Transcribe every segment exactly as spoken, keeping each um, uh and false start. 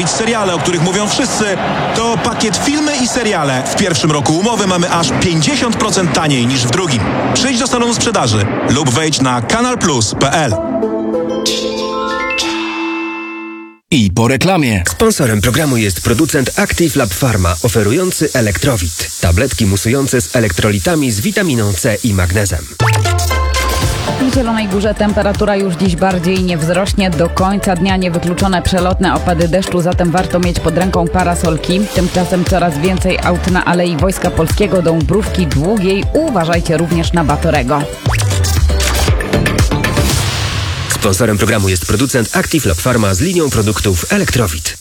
mieć seriale, o których mówią wszyscy. To pakiet filmy i seriale. W pierwszym roku umowy mamy aż pięćdziesiąt procent taniej niż w drugim. Przyjdź do salonu sprzedaży lub wejdź na kanal plus kropka p l. I po reklamie. Sponsorem programu jest producent Active Lab Pharma, oferujący Elektrowit. Tabletki musujące z elektrolitami z witaminą C i magnezem. W Zielonej Górze temperatura już dziś bardziej nie wzrośnie. Do końca dnia niewykluczone przelotne opady deszczu, zatem warto mieć pod ręką parasolki. Tymczasem coraz więcej aut na Alei Wojska Polskiego do Dąbrówki Długiej. Uważajcie również na Batorego. Sponsorem programu jest producent Active Lab Pharma z linią produktów Elektrowit.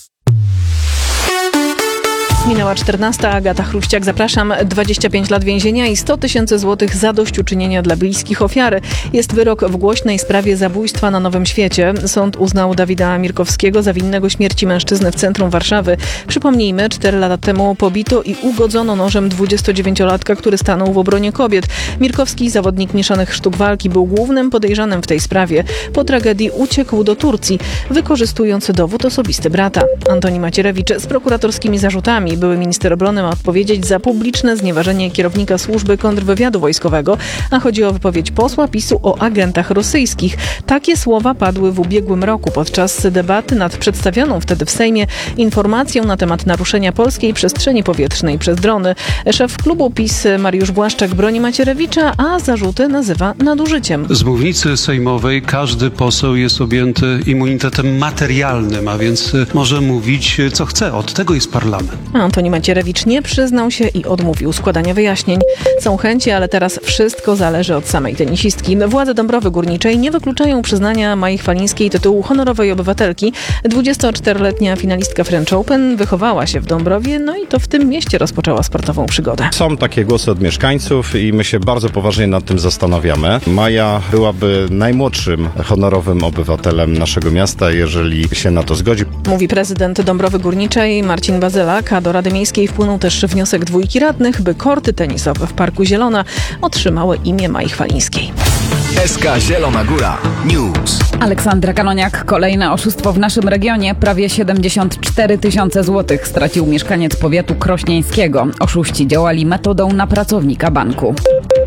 Minęła czternasta. Agata Chruściak, zapraszam. dwadzieścia pięć lat więzienia i sto tysięcy złotych zadośćuczynienia dla bliskich ofiary. Jest wyrok w głośnej sprawie zabójstwa na Nowym Świecie. Sąd uznał Dawida Mirkowskiego za winnego śmierci mężczyzny w centrum Warszawy. Przypomnijmy, cztery lata temu pobito i ugodzono nożem dwudziestodziewięciolatka, który stanął w obronie kobiet. Mirkowski, zawodnik mieszanych sztuk walki, był głównym podejrzanym w tej sprawie. Po tragedii uciekł do Turcji, wykorzystując dowód osobisty brata. Antoni Macierewicz z prokuratorskimi zarzutami. Były minister obrony ma odpowiedzieć za publiczne znieważenie kierownika służby kontrwywiadu wojskowego, a chodzi o wypowiedź posła PiSu o agentach rosyjskich. Takie słowa padły w ubiegłym roku podczas debaty nad przedstawioną wtedy w Sejmie informacją na temat naruszenia polskiej przestrzeni powietrznej przez drony. Szef klubu PiS Mariusz Błaszczak broni Macierewicza, a zarzuty nazywa nadużyciem. Z mównicy sejmowej każdy poseł jest objęty immunitetem materialnym, a więc może mówić co chce. Od tego jest parlament. Antoni Macierewicz nie przyznał się i odmówił składania wyjaśnień. Są chęci, ale teraz wszystko zależy od samej tenisistki. Władze Dąbrowy Górniczej nie wykluczają przyznania Mai Chwalińskiej tytułu honorowej obywatelki. dwudziestoczteroletnia finalistka French Open wychowała się w Dąbrowie, no i to w tym mieście rozpoczęła sportową przygodę. Są takie głosy od mieszkańców i my się bardzo poważnie nad tym zastanawiamy. Maja byłaby najmłodszym honorowym obywatelem naszego miasta, jeżeli się na to zgodzi. Mówi prezydent Dąbrowy Górniczej Marcin Bazylak, a do Rady Miejskiej wpłynął też wniosek dwójki radnych, by korty tenisowe w Parku Zielona otrzymały imię Mai Chwalińskiej. S K Zielona Góra News. Aleksandra Kanoniak. Kolejne oszustwo w naszym regionie. Prawie siedemdziesiąt cztery tysiące złotych stracił mieszkaniec powiatu krośnieńskiego. Oszuści działali metodą na pracownika banku.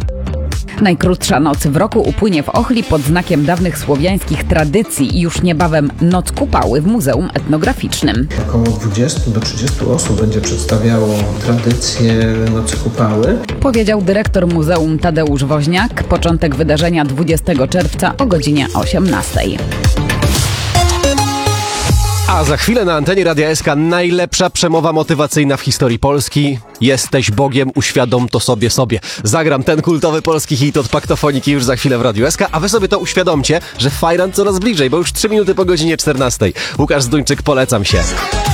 Najkrótsza noc w roku upłynie w Ochli pod znakiem dawnych słowiańskich tradycji i już niebawem Noc Kupały w Muzeum Etnograficznym. Około dwudziestu do trzydziestu osób będzie przedstawiało tradycję Nocy Kupały. Powiedział dyrektor muzeum Tadeusz Woźniak. Początek wydarzenia dwudziestego czerwca o godzinie osiemnastej. A za chwilę na antenie Radia S K najlepsza przemowa motywacyjna w historii Polski. Jesteś Bogiem, uświadom to sobie sobie. Zagram ten kultowy polski hit od Paktofoniki już za chwilę w Radiu S K, a wy sobie to uświadomcie, że fajran coraz bliżej, bo już trzy minuty po godzinie czternastej. Łukasz Zduńczyk, polecam się.